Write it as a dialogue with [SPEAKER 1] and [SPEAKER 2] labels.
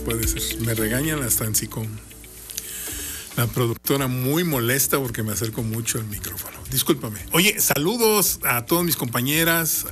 [SPEAKER 1] puede ser. Me regañan hasta en Sicom. La productora muy molesta porque me acerco mucho al micrófono. Discúlpame. Oye, saludos a todas mis compañeras,